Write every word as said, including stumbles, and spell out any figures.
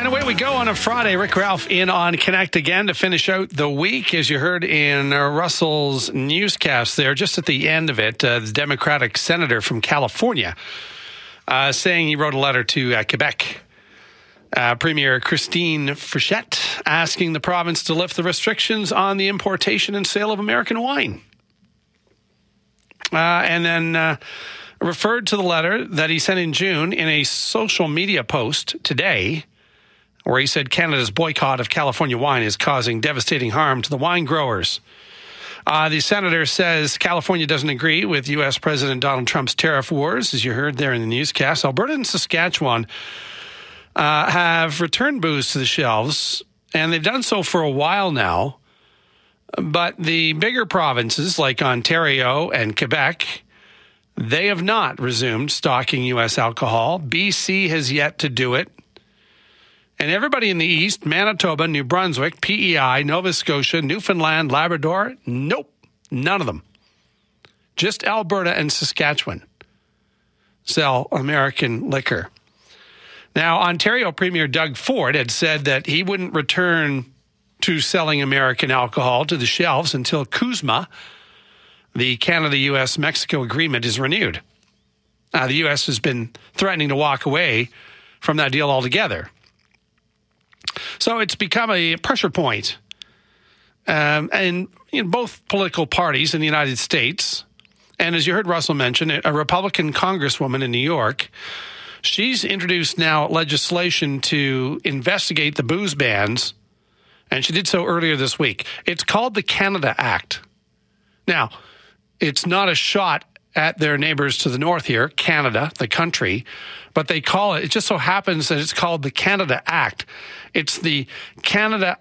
And away we go on a Friday. Rick Ralph in on Connect again to finish out the week. As you heard in uh, Russell's newscast there, just at the end of it, uh, the Democratic senator from California uh, saying he wrote a letter to uh, Quebec uh, Premier Christine Frechette asking the province to lift the restrictions on the importation and sale of American wine. Uh, and then uh, referred to the letter that he sent in June in a social media post today, where he said Canada's boycott of California wine is causing devastating harm to the wine growers. Uh, the senator says California doesn't agree with U S President Donald Trump's tariff wars, as you heard there in the newscast. Alberta and Saskatchewan uh, have returned booze to the shelves, and they've done so for a while now. But the bigger provinces like Ontario and Quebec, they have not resumed stocking U S alcohol. B C has yet to do it. And everybody in the East, Manitoba, New Brunswick, P E I, Nova Scotia, Newfoundland, Labrador, nope, none of them. Just Alberta and Saskatchewan sell American liquor. Now, Ontario Premier Doug Ford had said that he wouldn't return to selling American alcohol to the shelves until CUSMA, the Canada-U S Mexico agreement, is renewed. Uh, the U S has been threatening to walk away from that deal altogether. So it's become a pressure point. Um, and in both political parties in the United States, and as you heard Russell mention, a Republican congresswoman in New York, she's introduced now legislation to investigate the booze bans, and she did so earlier this week. It's called the Canada Act. Now, it's not a shot at their neighbors to the north here, Canada, the country, but they call it, it just so happens that it's called the Canada Act. It's the Canada